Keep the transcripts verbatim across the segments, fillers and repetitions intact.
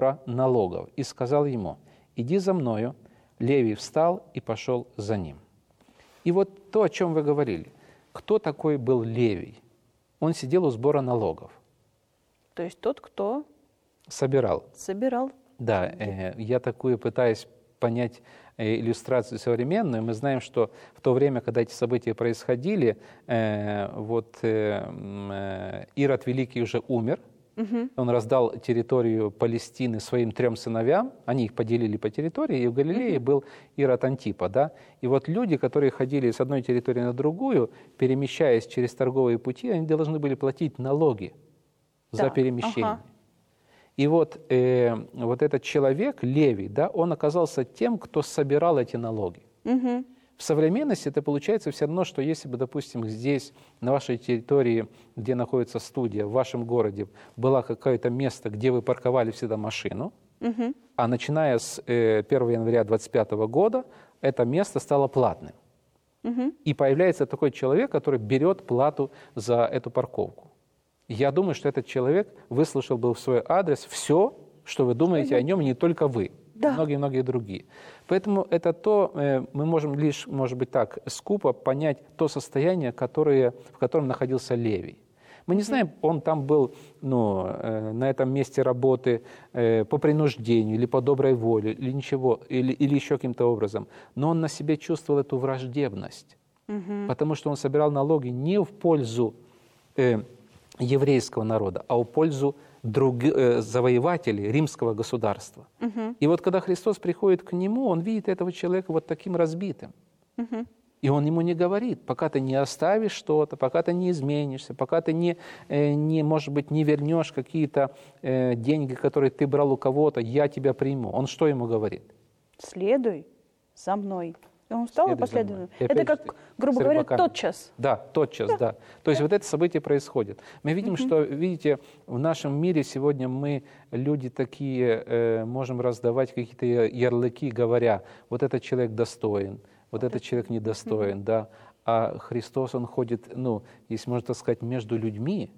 сбора налогов и сказал ему: «Иди за мною». Левий встал и пошел за ним. И вот то, о чем вы говорили. Кто такой был Левий? Он сидел у сбора налогов. То есть тот, кто собирал. Собирал. Да, э, я такую пытаюсь понять э, иллюстрацию современную. Мы знаем, что в то время, когда эти события происходили, э, вот э, э, Ирод Великий уже умер. Угу. Он раздал территорию Палестины своим трем сыновьям, они их поделили по территории, и в Галилее угу. был Ирод Антипа. Да? И вот люди, которые ходили с одной территории на другую, перемещаясь через торговые пути, они должны были платить налоги за так, перемещение. Ага. И вот, э, вот этот человек, Левий, да, он оказался тем, кто собирал эти налоги. Угу. В современности это получается все равно, что если бы, допустим, здесь, на вашей территории, где находится студия, в вашем городе, было какое-то место, где вы парковали всегда машину, угу. а начиная с э, первого января двадцать пятого года это место стало платным. Угу. И появляется такой человек, который берет плату за эту парковку. Я думаю, что этот человек выслушал бы в свой адрес все, что вы думаете о нем, не только вы. Да. Многие-многие другие. Поэтому это то, мы можем лишь, может быть так, скупо понять то состояние, которое, в котором находился Левий. Мы не знаем, он там был ну, на этом месте работы по принуждению или по доброй воле, или ничего, или, или еще каким-то образом. Но он на себе чувствовал эту враждебность, угу. потому что он собирал налоги не в пользу э, еврейского народа, а в пользу Друг, э, завоевателей римского государства. Uh-huh. И вот когда Христос приходит к нему, он видит этого человека вот таким разбитым. Uh-huh. И он ему не говорит: пока ты не оставишь что-то, пока ты не изменишься, пока ты не, э, не может быть, не вернешь какие-то э, деньги, которые ты брал у кого-то, я тебя приму. Он что ему говорит? Следуй за мной. И он встал и последовал. Это как, грубо говоря, тотчас. Да, тотчас, да. да. То есть да. вот это событие происходит. Мы видим, uh-huh. что, видите, в нашем мире сегодня мы, люди такие, э, можем раздавать какие-то ярлыки, говоря: вот этот человек достоин, вот этот человек недостоин, uh-huh. да. А Христос, Он ходит, ну, если можно так сказать, между людьми,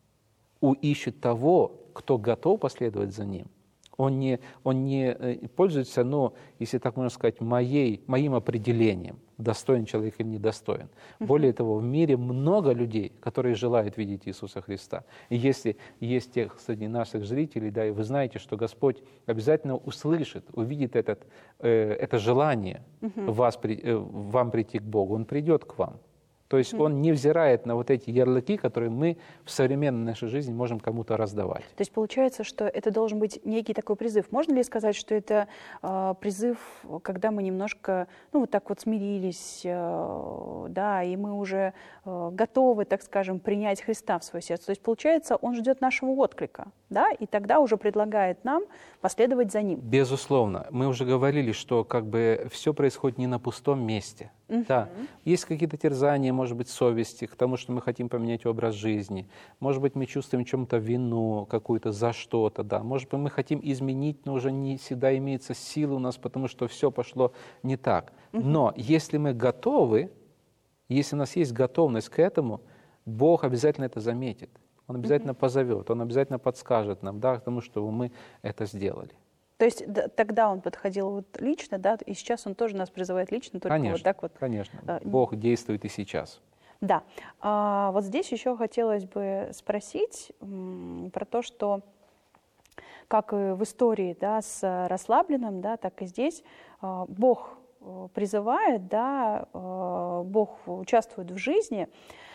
ищет того, кто готов последовать за Ним. Он не, он не пользуется, ну, если так можно сказать, моей, моим определением, достоин человек или недостоин. Uh-huh. Более того, в мире много людей, которые желают видеть Иисуса Христа. И если есть тех среди наших зрителей, да, и вы знаете, что Господь обязательно услышит, увидит этот, э, это желание uh-huh. вас, э, вам прийти к Богу, Он придет к вам. То есть mm-hmm. он не взирает на вот эти ярлыки, которые мы в современной нашей жизни можем кому-то раздавать. То есть получается, что это должен быть некий такой призыв. Можно ли сказать, что это э, призыв, когда мы немножко, ну, вот так вот смирились, э, да, и мы уже э, готовы, так скажем, принять Христа в свое сердце? То есть получается, он ждет нашего отклика, да, и тогда уже предлагает нам последовать за Ним. Безусловно. Мы уже говорили, что как бы все происходит не на пустом месте. Uh-huh. Да, есть какие-то терзания, может быть, совести к тому, что мы хотим поменять образ жизни. Может быть, мы чувствуем чем-то вину какую-то за что-то, да. Может быть, мы хотим изменить, но уже не всегда имеется сила у нас, потому что все пошло не так. Uh-huh. Но если мы готовы, если у нас есть готовность к этому, Бог обязательно это заметит. Он обязательно uh-huh. позовет, Он обязательно подскажет нам, да, к тому, чтобы мы это сделали. То есть да, тогда он подходил вот лично, да, и сейчас он тоже нас призывает лично, только конечно, вот так вот. Конечно, Бог действует и сейчас. Да. А, вот здесь еще хотелось бы спросить м, про то, что как и в истории, да, с расслабленным, да, так и здесь а, Бог призывает, да, а, Бог участвует в жизни.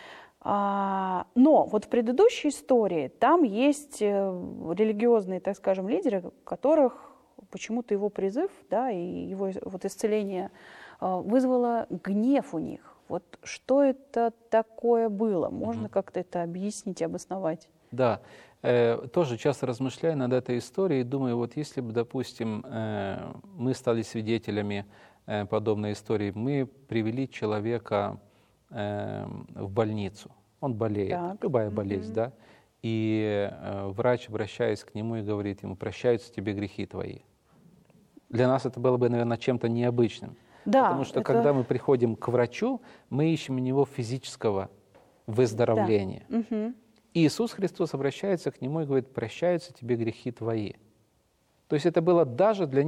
А, но вот в предыдущей истории там есть религиозные, так скажем, лидеры, которых почему-то его призыв, да, и его вот исцеление вызвало гнев у них. Вот что это такое было? Можно mm-hmm. как-то это объяснить, обосновать? Да, э, тоже часто размышляю над этой историей, думаю, вот если бы, допустим, э, мы стали свидетелями э, подобной истории, мы привели человека э, в больницу, он болеет, так. любая болезнь, mm-hmm. да, и э, врач, обращаясь к нему, и говорит ему: прощаются тебе грехи твои. Для нас это было бы, наверное, чем-то необычным. Да, потому что, это... когда мы приходим к врачу, мы ищем у него физического выздоровления. Да. Угу. И Иисус Христос обращается к нему и говорит: прощаются тебе грехи твои. То есть это было даже для